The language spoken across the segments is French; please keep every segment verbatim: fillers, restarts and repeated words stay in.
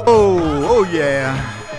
Oh, oh yeah.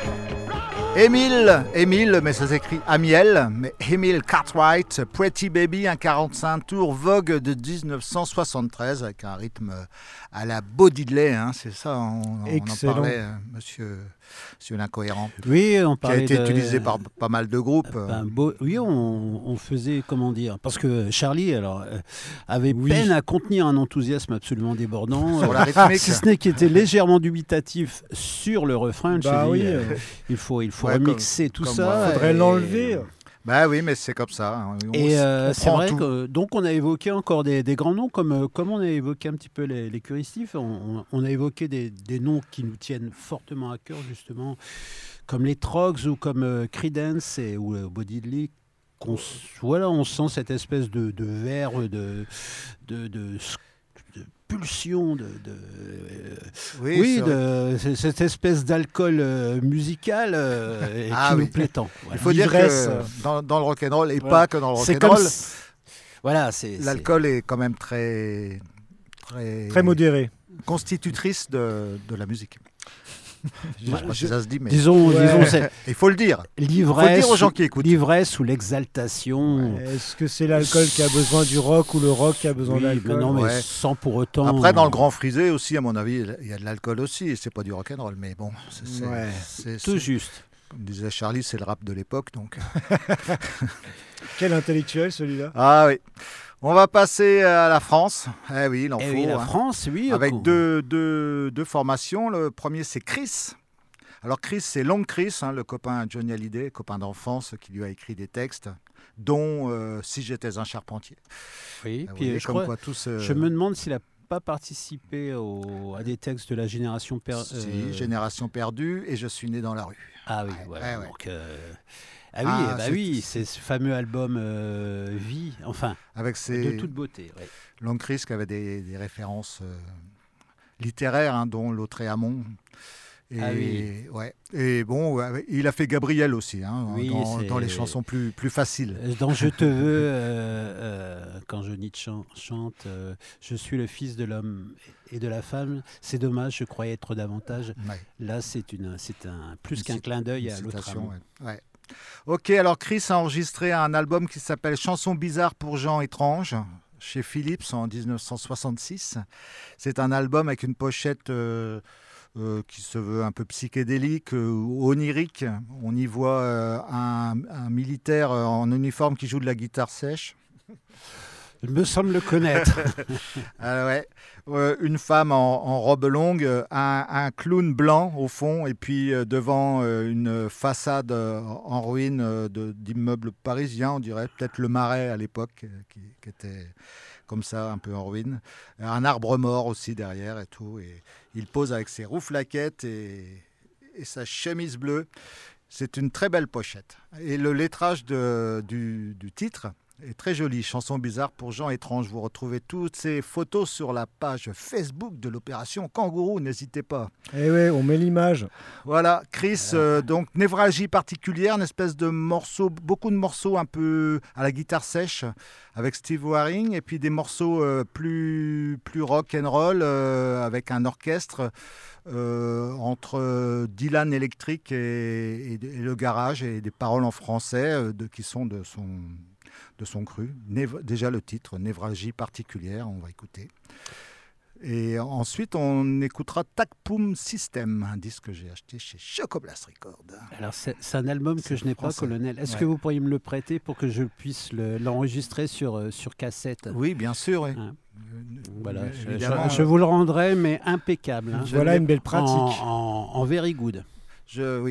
Émile, Émile, mais ça s'écrit Amiel, mais Émile Cartwright, Pretty Baby, un quarante-cinq tours Vogue de dix-neuf cent soixante-treize avec un rythme à la Bo Diddley, hein, c'est ça, on, on en parlait, euh, monsieur, monsieur l'incohérent. Oui, on parlait qui a été de, utilisé par pas mal de groupes. Ben, beau, oui, on, on faisait, comment dire, parce que Charlie alors, euh, avait oui. peine à contenir un enthousiasme absolument débordant, sur la rythmique. Si ce n'est qu'il était légèrement dubitatif sur le refrain. Bah oui. Dit, euh, il faut, il faut ouais, remixer comme, tout comme ça. Il faudrait et... l'enlever. Bah oui, mais c'est comme ça. On, et euh, on c'est vrai tout. que donc on a évoqué encore des, des grands noms, comme, comme on a évoqué un petit peu les, les Curistifs. On, on a évoqué des, des noms qui nous tiennent fortement à cœur, justement, comme les Troggs ou comme euh, Creedence et, ou euh, Bo Diddley. On, voilà, on sent cette espèce de, de verre, de, de, de, de pulsion, de, de euh, oui, oui de, cette espèce d'alcool euh, musical euh, ah, qui oui. nous plaît tant. Voilà. Il faut dire que dans, dans le rock'n'roll, et voilà. pas que dans le rock'n'roll, voilà, c'est, l'alcool c'est... est quand même très, très, très modéré, constitutrice de, de la musique. Je sais pas si ça se dit, mais disons, ouais. disons c'est... il faut le dire. L'ivresse, il faut le dire aux gens qui écoutent. L'ivresse ou l'exaltation. Ouais. Est-ce que c'est l'alcool qui a besoin du rock ou le rock qui a besoin oui, d'alcool? Non, mais ouais. sans pour autant. Après, dans le Grand Frisé aussi, à mon avis, il y a de l'alcool aussi. Et c'est pas du rock'n'roll, mais bon, c'est, c'est, ouais. c'est, tout c'est, juste. Comme disait Charlie, c'est le rap de l'époque, donc. Quel intellectuel celui-là. Ah oui. On va passer à la France. Eh oui, il en eh faut. Oui, la hein. France, oui. Avec deux, deux, deux formations. Le premier, c'est Chris. Alors Chris, c'est Long Chris, hein, le copain Johnny Hallyday, copain d'enfance qui lui a écrit des textes, dont euh, Si j'étais un charpentier. Oui, Vous puis voyez, je, comme crois, quoi, tous, euh... je me demande s'il n'a pas participé au, à des textes de la Génération perdue. Si, euh... Génération perdue et Je suis né dans la rue. Ah oui, ouais, voilà. Ouais, donc, euh... Ah oui, ah, bah c'est... oui, c'est ce fameux album euh, Vie, enfin, avec ses... de toute beauté. Ouais. Long Chris qui avait des, des références euh, littéraires, hein, dont Lautréamont. Et, ah oui. ouais. Et bon, il a fait Gabriel aussi, hein, oui, dans, dans les chansons plus, plus faciles. Dans Je te veux, euh, euh, quand Johnny chante, chante euh, je suis le fils de l'homme et de la femme. C'est dommage, je croyais être davantage. Ouais. Là, c'est, une, c'est un, plus une qu'un cit- clin d'œil à l'autre. Ouais. Ouais. Ok, alors Chris a enregistré un album qui s'appelle Chansons bizarres pour gens étranges, chez Philips en dix-neuf cent soixante-six. C'est un album avec une pochette... Euh, Euh, qui se veut un peu psychédélique euh, ou onirique. On y voit euh, un, un militaire euh, en uniforme qui joue de la guitare sèche. Il me semble le connaître. ah ouais. euh, une femme en, en robe longue, un, un clown blanc au fond, et puis euh, devant euh, une façade euh, en ruine euh, de, d'immeubles parisiens, on dirait peut-être le Marais à l'époque, euh, qui, qui était comme ça, un peu en ruine. Un arbre mort aussi derrière et tout. Et il pose avec ses rouflaquettes et, et sa chemise bleue. C'est une très belle pochette. Et le lettrage de, du, du titre est très joli. Chansons bizarres pour gens étranges. Vous retrouvez toutes ces photos sur la page Facebook de l'opération Kangourou. N'hésitez pas. Eh ouais, on met l'image. Voilà, Chris, euh, donc névralgie particulière, une espèce de morceau, beaucoup de morceaux un peu à la guitare sèche avec Steve Waring, et puis des morceaux euh, plus, plus rock and roll euh, avec un orchestre euh, entre Dylan électrique et, et, et le garage, et des paroles en français euh, de, qui sont de son, de son cru. Név- déjà le titre, névralgie particulière, on va écouter. Et ensuite, on écoutera Tac Poum System, un disque que j'ai acheté chez Chocoblast Records. Alors, c'est, c'est un album que c'est je n'ai français. pas, Colonel. Est-ce ouais. que vous pourriez me le prêter pour que je puisse le, l'enregistrer sur, sur cassette ? Oui, bien sûr. Oui. Hein. Voilà, je, Évidemment, je, je vous le rendrai, mais impeccable. Hein. Voilà une belle pratique. En, en, en very good. Je, oui.